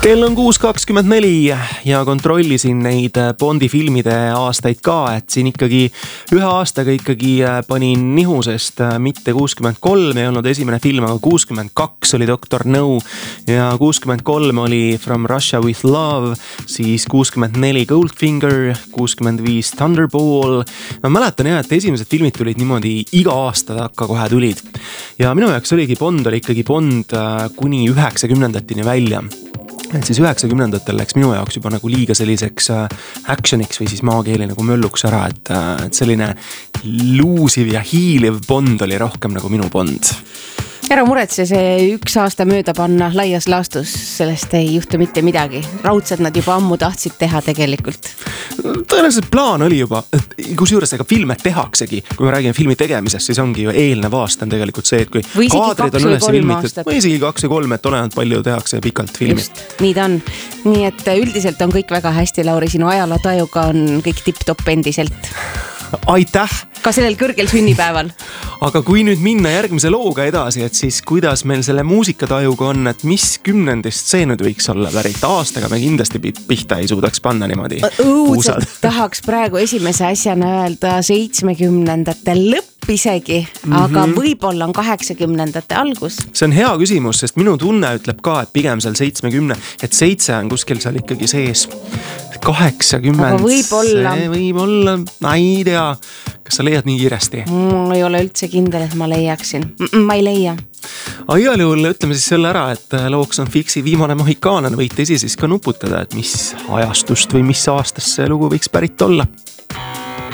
Kell on 6.24 ja kontrollisin neid Bondi filmide aastaid ka, et siin ikkagi ühe aastaga ikkagi panin nihu, sest mitte 63 ei olnud esimene film, aga 62 oli Dr. No ja 63 oli From Russia with Love, siis 64 Goldfinger, 65 Thunderball. Ma mäletan jah, et esimesed filmid tulid niimoodi iga aasta takka kohe tulid ja minu jaoks oligi Bond kuni 90-ndatini välja. Et siis 90-ndatel läks minu jaoks juba nagu liiga selliseks actioniks või siis maakeeli nagu mölluks ära, et selline luusiv ja hiiliv Bond oli rohkem nagu minu Bond. Ära muretse, see üks aasta mööda panna laias laastus, sellest ei juhtu mitte midagi. Raudselt nad juba ammu tahtsid teha tegelikult. Tõenäoliselt plaan oli juba, kusjuures ega filme tehaksegi. Kui me räägime filmi tegemisest, siis ongi ju eelnev aasta on tegelikult see, et kui või kaadrid on üles filmitud, või isegi 2 või 3, et olenevalt palju tehakse pikalt filmi. Just, nii ta on. Nii et üldiselt on kõik väga hästi, Lauri, sinu ajalootajuga on kõik tipp-topp endiselt. Aitäh! Ka sellel kõrgel sünnipäeval. Aga kui nüüd minna järgmise looga edasi, et siis kuidas meil selle muusikatajuga on, et mis 10-ndist see nüüd võiks olla pärit? Aastaga me kindlasti pihta ei suudaks panna niimoodi. Õudselt tahaks praegu esimese asjana öelda 70-ndate lõpp isegi, aga võib-olla on 80-ndate algus. See on hea küsimus, sest minu tunne ütleb ka, et pigem seal 70, et 7 on kuskil seal ikkagi sees. 80, aga võib-olla, ma ei tea, kas sa leiad nii kiiresti? Ma ei ole üldse kindel, et ma leiaksin. Ma ei leia. Aga igal juhul ütleme siis selle ära, et looks on Fiksi Viimane Mohikaanen, võite siis ka nuputada, et mis ajastust või mis aastast see lugu võiks pärit olla.